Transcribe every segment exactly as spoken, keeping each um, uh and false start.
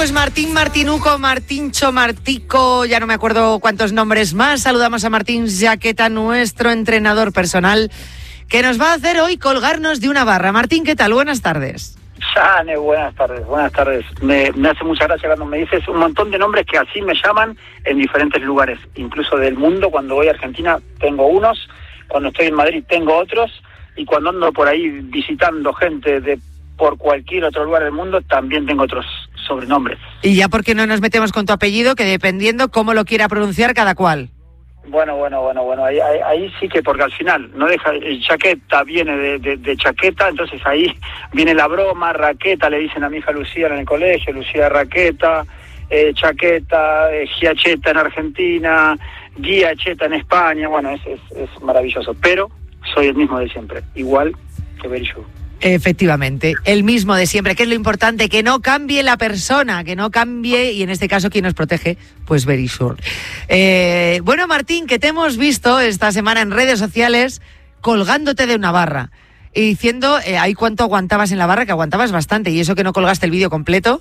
pues Martín Martinuco, Martíncho Martico, ya no me acuerdo cuántos nombres más. Saludamos a Martín Jaqueta, nuestro entrenador personal, que nos va a hacer hoy colgarnos de una barra. Martín, ¿qué tal? Buenas tardes. Sane, buenas tardes, buenas tardes. Me, me hace mucha gracia cuando me dices un montón de nombres que así me llaman en diferentes lugares, incluso del mundo. Cuando voy a Argentina tengo unos, cuando estoy en Madrid tengo otros, y cuando ando por ahí visitando gente de por cualquier otro lugar del mundo también tengo otros sobrenombres. Y ya, ¿por qué no nos metemos con tu apellido? Que dependiendo cómo lo quiera pronunciar cada cual. Bueno, bueno, bueno, bueno, ahí, ahí, ahí sí que, porque al final no deja, el chaqueta viene de, de, de chaqueta, entonces ahí viene la broma, raqueta, le dicen a mi hija Lucía en el colegio, Lucía Raqueta, eh, chaqueta, eh, giacheta en Argentina, guiacheta en España. Bueno, es, es, es maravilloso, pero soy el mismo de siempre, igual que Berishu. Efectivamente, el mismo de siempre, que es lo importante, que no cambie la persona, que no cambie, y en este caso, ¿quién nos protege? Pues Verisur. Eh, bueno, Martín, que te hemos visto esta semana en redes sociales colgándote de una barra y diciendo, eh, ahí cuánto aguantabas en la barra, que aguantabas bastante, y eso que no colgaste el vídeo completo.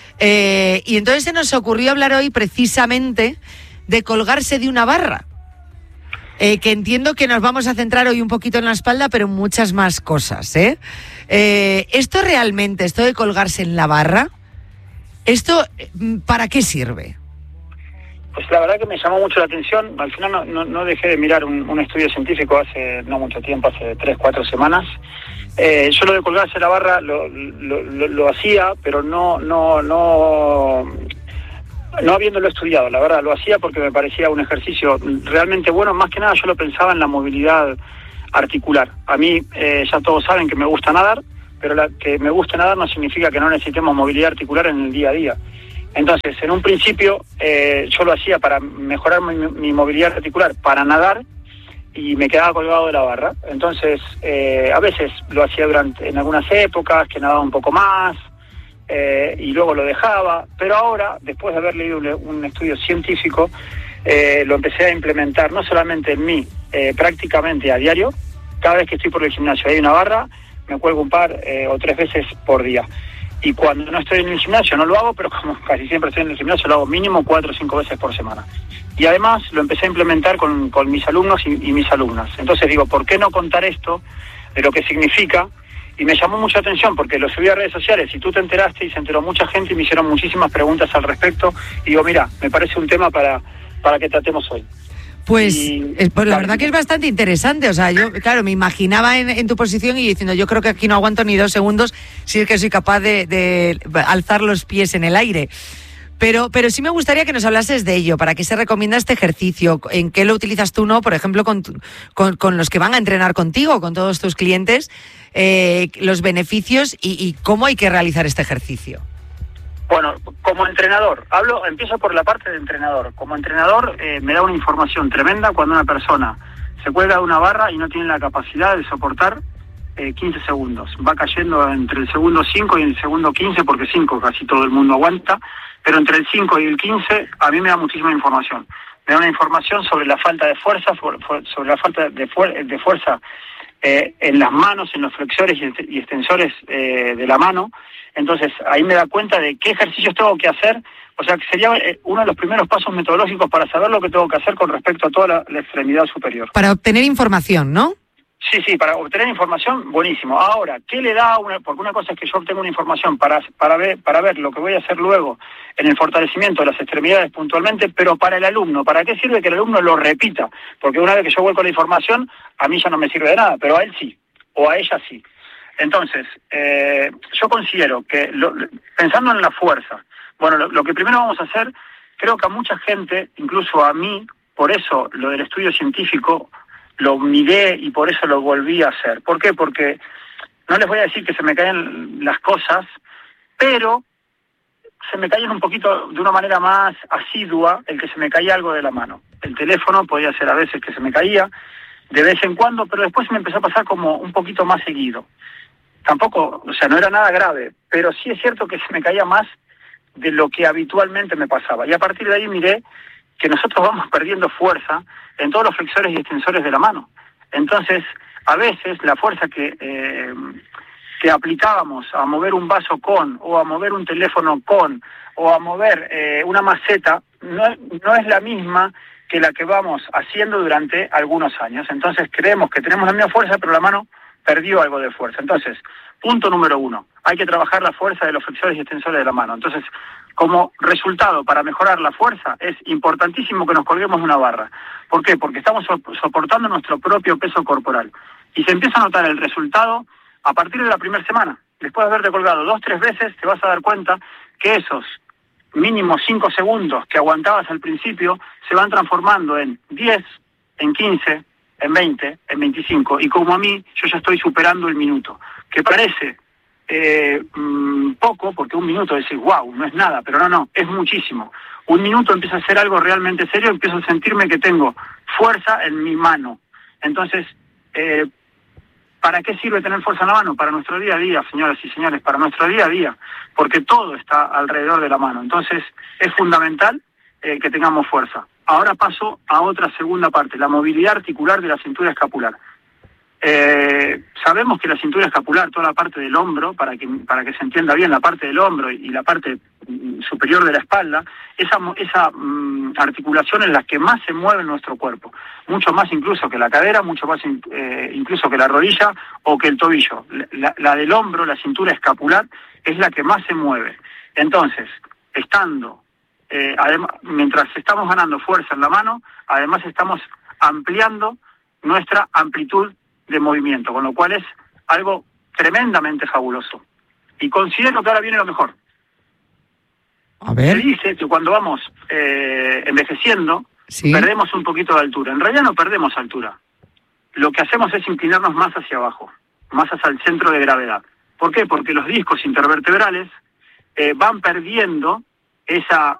Eh, y entonces se nos ocurrió hablar hoy precisamente de colgarse de una barra. Eh, que entiendo que nos vamos a centrar hoy un poquito en la espalda, pero en muchas más cosas, ¿eh? Eh, esto realmente, esto de colgarse en la barra, ¿esto para qué sirve? Pues la verdad que me llamó mucho la atención. Al final no, no, no dejé de mirar un, un estudio científico hace no mucho tiempo, hace tres, cuatro semanas. Eh, yo lo de colgarse en la barra lo, lo, lo, lo hacía, pero no, no, no... No habiéndolo estudiado, la verdad, lo hacía porque me parecía un ejercicio realmente bueno. Más que nada yo lo pensaba en la movilidad articular. A mí, eh, ya todos saben que me gusta nadar, pero la, que me guste nadar no significa que no necesitemos movilidad articular en el día a día. Entonces, en un principio, eh, yo lo hacía para mejorar mi, mi movilidad articular, para nadar, y me quedaba colgado de la barra. Entonces, eh, a veces lo hacía durante en algunas épocas, que nadaba un poco más, Eh, y luego lo dejaba, pero ahora, después de haber leído un, un estudio científico, eh, lo empecé a implementar no solamente en mí, eh, prácticamente a diario. Cada vez que estoy por el gimnasio hay una barra, me cuelgo un par eh, o tres veces por día. Y cuando no estoy en el gimnasio no lo hago, pero como casi siempre estoy en el gimnasio, lo hago mínimo cuatro o cinco veces por semana. Y además lo empecé a implementar con, con mis alumnos y, y mis alumnas. Entonces digo, ¿por qué no contar esto de lo que significa? Y me llamó mucha atención porque lo subí a redes sociales y tú te enteraste y se enteró mucha gente y me hicieron muchísimas preguntas al respecto. Y digo, mira, me parece un tema para, para que tratemos hoy. Pues, y, es, pues la vale. verdad que es bastante interesante. O sea, yo, claro, me imaginaba en, en tu posición y diciendo, yo creo que aquí no aguanto ni dos segundos si es que soy capaz de, de alzar los pies en el aire. Pero, pero sí me gustaría que nos hablases de ello. ¿Para qué se recomienda este ejercicio? ¿En qué lo utilizas tú, no? Por ejemplo, con, tu, con, con los que van a entrenar contigo, con todos tus clientes, eh, los beneficios y, y cómo hay que realizar este ejercicio. Bueno, como entrenador, hablo, empiezo por la parte de entrenador. Como entrenador eh, me da una información tremenda cuando una persona se cuelga de una barra y no tiene la capacidad de soportar eh, quince segundos. Va cayendo entre el segundo cinco y el segundo quince, porque cinco casi todo el mundo aguanta. Pero entre el cinco y el quince a mí me da muchísima información. Me da una información sobre la falta de fuerza, sobre la falta de, fu- de fuerza eh, en las manos, en los flexores y extensores eh, de la mano. Entonces ahí me da cuenta de qué ejercicios tengo que hacer. O sea, que sería uno de los primeros pasos metodológicos para saber lo que tengo que hacer con respecto a toda la, la extremidad superior. Para obtener información, ¿no? Sí, sí, para obtener información, buenísimo. Ahora, ¿qué le da una? Porque una cosa es que yo obtengo una información para para ver para ver lo que voy a hacer luego en el fortalecimiento de las extremidades puntualmente, pero para el alumno, ¿para qué sirve que el alumno lo repita? Porque una vez que yo vuelco la información, a mí ya no me sirve de nada, pero a él sí, o a ella sí. Entonces, eh, yo considero que, lo, pensando en la fuerza, bueno, lo, lo que primero vamos a hacer, creo que a mucha gente, incluso a mí, por eso lo del estudio científico, lo miré y por eso lo volví a hacer. ¿Por qué? Porque no les voy a decir que se me caen las cosas, pero se me caen un poquito de una manera más asidua el que se me caía algo de la mano. El teléfono podía ser a veces que se me caía, de vez en cuando, pero después me empezó a pasar como un poquito más seguido. Tampoco, o sea, no era nada grave, pero sí es cierto que se me caía más de lo que habitualmente me pasaba. Y a partir de ahí miré que nosotros vamos perdiendo fuerza en todos los flexores y extensores de la mano. Entonces, a veces la fuerza que, eh, que aplicábamos a mover un vaso con, o a mover un teléfono con, o a mover eh, una maceta, no, no es la misma que la que vamos haciendo durante algunos años. Entonces creemos que tenemos la misma fuerza, pero la mano perdió algo de fuerza. Entonces, punto número uno, hay que trabajar la fuerza de los flexores y extensores de la mano. Entonces, como resultado, para mejorar la fuerza, es importantísimo que nos colguemos de una barra. ¿Por qué? Porque estamos soportando nuestro propio peso corporal. Y se empieza a notar el resultado a partir de la primera semana. Después de haberte colgado dos, tres veces, te vas a dar cuenta que esos mínimos cinco segundos que aguantabas al principio se van transformando en diez, en quince, en veinte, en veinticinco. Y como a mí, yo ya estoy superando el minuto. Que parece eh, mmm, poco, porque un minuto decís, wow, no es nada, pero no, no, es muchísimo. Un minuto empieza a ser algo realmente serio, empiezo a sentirme que tengo fuerza en mi mano. Entonces, eh, ¿para qué sirve tener fuerza en la mano? Para nuestro día a día, señoras y señores, para nuestro día a día, porque todo está alrededor de la mano. Entonces, es fundamental eh, que tengamos fuerza. Ahora paso a otra segunda parte, la movilidad articular de la cintura escapular. Eh, sabemos que la cintura escapular, toda la parte del hombro, para que para que se entienda bien, la parte del hombro y la parte superior de la espalda, esa esa um, articulación es la que más se mueve en nuestro cuerpo, mucho más incluso que la cadera, mucho más eh, incluso que la rodilla o que el tobillo. La, la del hombro, la cintura escapular, es la que más se mueve. Entonces, estando, eh, además, mientras estamos ganando fuerza en la mano, además estamos ampliando nuestra amplitud de movimiento, con lo cual es algo tremendamente fabuloso. Y considero que ahora viene lo mejor. A ver. Se dice que cuando vamos eh, envejeciendo, ¿sí?, perdemos un poquito de altura. En realidad no perdemos altura. Lo que hacemos es inclinarnos más hacia abajo, más hacia el centro de gravedad. ¿Por qué? Porque los discos intervertebrales eh, van perdiendo esa